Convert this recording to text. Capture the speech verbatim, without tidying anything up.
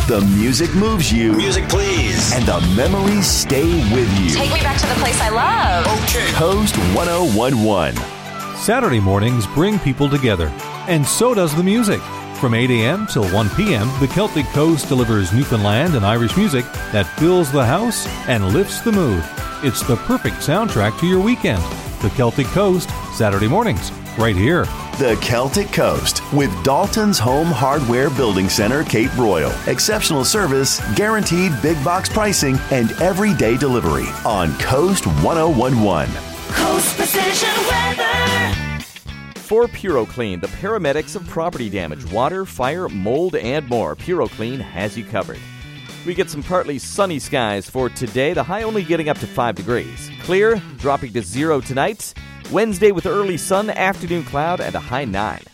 The music moves you. Music, please. And the memories stay with you. Take me back to the place I love. Okay. Coast ten eleven. Saturday mornings bring people together, and so does the music. From eight a.m. till one p.m., the Celtic Coast delivers Newfoundland and Irish music that fills the house and lifts the mood. It's the perfect soundtrack to your weekend. The Celtic Coast, Saturday mornings, right here. The Celtic Coast with Dalton's Home Hardware Building Center, Cape Royal. Exceptional service, guaranteed big box pricing, and everyday delivery on Coast ten eleven. Coast Precision Weather. For PuroClean, the paramedics of property damage, water, fire, mold, and more, PuroClean has you covered. We get some partly sunny skies for today, the high only getting up to five degrees. Clear, dropping to zero tonight. Wednesday with early sun, afternoon cloud, and a high nine.